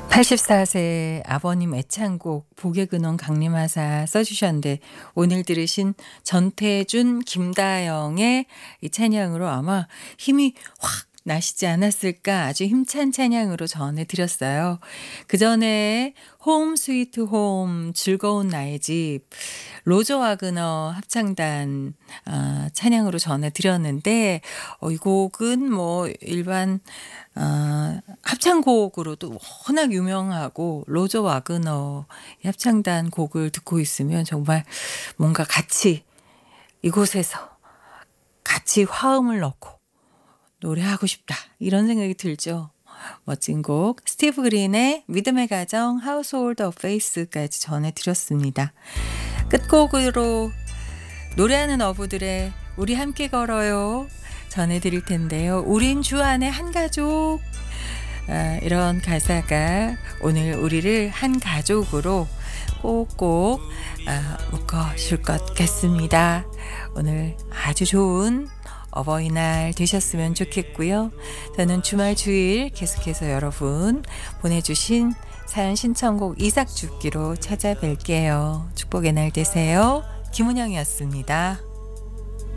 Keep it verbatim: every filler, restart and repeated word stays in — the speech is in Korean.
팔십사 세 아버님 애창곡 복의 근원 강림하사 써 주셨는데 오늘 들으신 전태준, 김다영의 이 찬양으로 아마 힘이 확 나시지 않았을까, 아주 힘찬 찬양으로 전해 드렸어요. 그전에 홈 스위트 홈, 즐거운 나의 집, 로저 와그너 합창단 어, 찬양으로 전해 드렸는데 어, 이 곡은 뭐 일반 어, 합창곡으로도 워낙 유명하고, 로저 와그너 합창단 곡을 듣고 있으면 정말 뭔가 같이 이곳에서 같이 화음을 넣고 노래하고 싶다, 이런 생각이 들죠. 멋진 곡 스티브 그린의 믿음의 가정 하우스홀드 오브 페이스까지 전해드렸습니다. 끝곡으로 노래하는 어부들의 우리 함께 걸어요 전해드릴 텐데요. 우린 주 안에 한 가족, 아, 이런 가사가 오늘 우리를 한 가족으로 꼭꼭 아, 묶어줄 것 같습니다. 오늘 아주 좋은 어버이날 되셨으면 좋겠고요. 저는 주말 주일 계속해서 여러분 보내주신 사연 신청곡 이삭 죽기로 찾아뵐게요. 축복의 날 되세요. 김은영이었습니다.